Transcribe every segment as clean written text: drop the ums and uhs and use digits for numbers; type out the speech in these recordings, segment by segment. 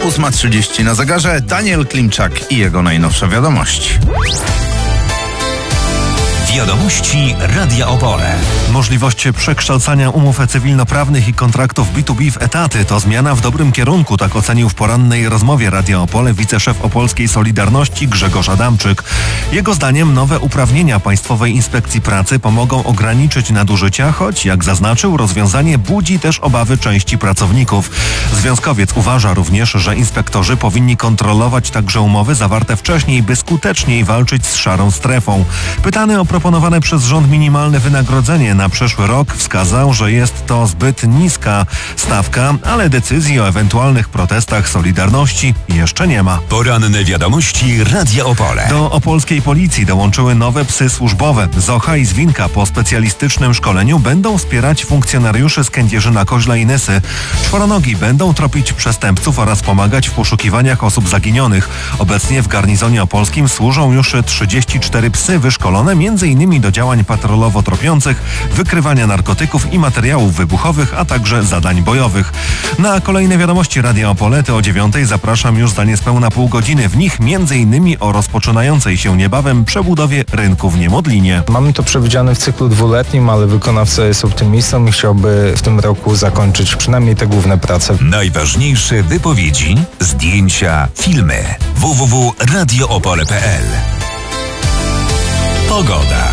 8:30 na zegarze. Daniel Klimczak i jego najnowsze wiadomości. Wiadomości Radia Opole. Możliwość przekształcania umów cywilnoprawnych i kontraktów B2B w etaty to zmiana w dobrym kierunku, tak ocenił w porannej rozmowie Radia Opole wiceszef opolskiej Solidarności Grzegorz Adamczyk. Jego zdaniem nowe uprawnienia Państwowej Inspekcji Pracy pomogą ograniczyć nadużycia, choć, jak zaznaczył, rozwiązanie budzi też obawy części pracowników. Związkowiec uważa również, że inspektorzy powinni kontrolować także umowy zawarte wcześniej, by skuteczniej walczyć z szarą strefą. Pytany o proponowane przez rząd minimalne wynagrodzenie na przyszły rok wskazał, że jest to zbyt niska stawka, ale decyzji o ewentualnych protestach Solidarności jeszcze nie ma. Poranne wiadomości Radia Opole. Do opolskiej policji dołączyły nowe psy służbowe. Zocha i Zwinka po specjalistycznym szkoleniu będą wspierać funkcjonariuszy z Kędzierzyna-Koźla i Nysy. Czworonogi będą tropić przestępców oraz pomagać w poszukiwaniach osób zaginionych. Obecnie w garnizonie opolskim służą już 34 psy wyszkolone m.in. do działań patrolowo-tropiących, wykrywania narkotyków i materiałów wybuchowych, a także zadań bojowych. Na kolejne wiadomości Radia Opole o 9:00 zapraszam już za niespełna pół godziny. W nich m.in. o rozpoczynającej się niebawem przebudowie rynku w Niemodlinie. Mamy to przewidziane w cyklu 2-letnim, ale wykonawca jest optymistą i chciałby w tym roku zakończyć przynajmniej te główne prace. Najważniejsze wypowiedzi, zdjęcia, filmy. www.radioopole.pl. Pogoda.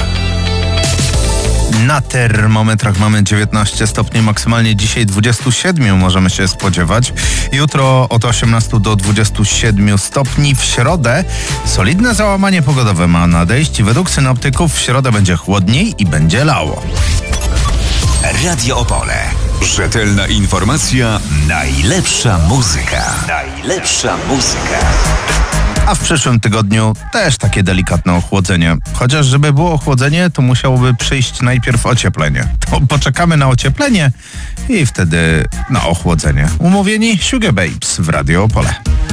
Na termometrach mamy 19 stopni, maksymalnie dzisiaj 27 możemy się spodziewać. Jutro od 18 do 27 stopni. W środę solidne załamanie pogodowe ma nadejść i według synoptyków w środę będzie chłodniej i będzie lało. Radio Opole. Rzetelna informacja, najlepsza muzyka. Najlepsza muzyka. A w przyszłym tygodniu też takie delikatne ochłodzenie. Chociaż żeby było ochłodzenie, to musiałoby przyjść najpierw ocieplenie. To poczekamy na ocieplenie i wtedy na ochłodzenie. Umówieni? Sugar Babes w Radio Opole.